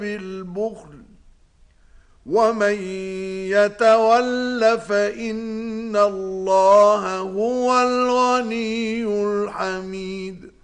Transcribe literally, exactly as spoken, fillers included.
بالبخل ومن يتول فإن الله هو الغني الحميد